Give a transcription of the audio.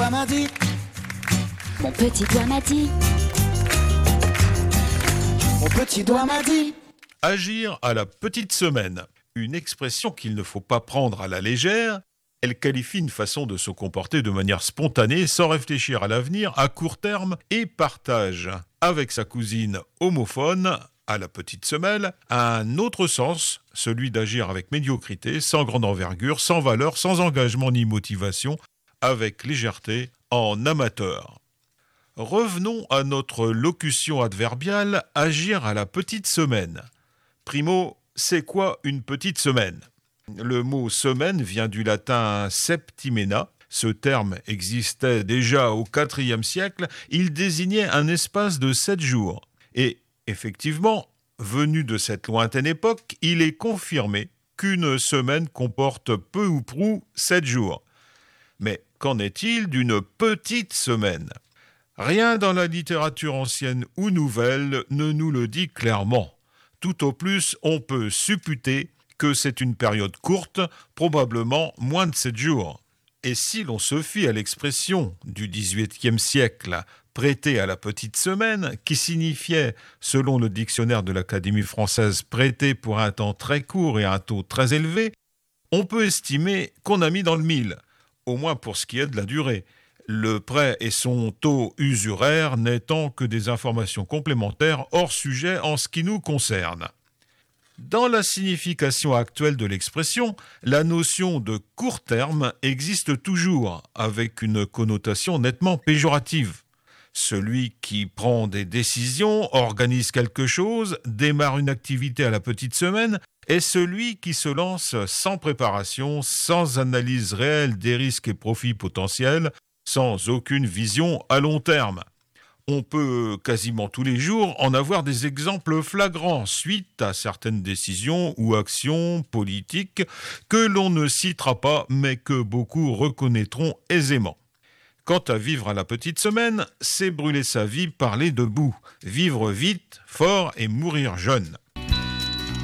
doigt m'a dit. Mon petit doigt m'a dit. Mon petit doigt m'a dit. Agir à la petite semaine. Une expression qu'il ne faut pas prendre à la légère. Elle qualifie une façon de se comporter de manière spontanée, sans réfléchir à l'avenir, à court terme, et partage avec sa cousine homophone, à la petite semelle, un autre sens, celui d'agir avec médiocrité, sans grande envergure, sans valeur, sans engagement ni motivation, avec légèreté, en amateur. Revenons à notre locution adverbiale « agir à la petite semaine ». Primo, c'est quoi une petite semaine ? Le mot « semaine » vient du latin « septimena ». Ce terme existait déjà au IVe siècle. Il désignait un espace de 7 jours. Et effectivement, venu de cette lointaine époque, il est confirmé qu'une semaine comporte peu ou prou 7 jours. Mais qu'en est-il d'une petite semaine ? Rien dans la littérature ancienne ou nouvelle ne nous le dit clairement. Tout au plus, on peut supputer que c'est une période courte, probablement moins de 7 jours. Et si l'on se fie à l'expression du XVIIIe siècle, prêter à la petite semaine, qui signifiait, selon le dictionnaire de l'Académie française, prêter pour un temps très court et un taux très élevé, on peut estimer qu'on a mis dans le mille, au moins pour ce qui est de la durée. Le prêt et son taux usuraire n'étant que des informations complémentaires hors sujet en ce qui nous concerne. Dans la signification actuelle de l'expression, la notion de court terme existe toujours, avec une connotation nettement péjorative. Celui qui prend des décisions, organise quelque chose, démarre une activité à la petite semaine, est celui qui se lance sans préparation, sans analyse réelle des risques et profits potentiels, sans aucune vision à long terme. On peut quasiment tous les jours en avoir des exemples flagrants suite à certaines décisions ou actions politiques que l'on ne citera pas mais que beaucoup reconnaîtront aisément. Quant à vivre à la petite semaine, c'est brûler sa vie par les deux bouts, vivre vite, fort et mourir jeune.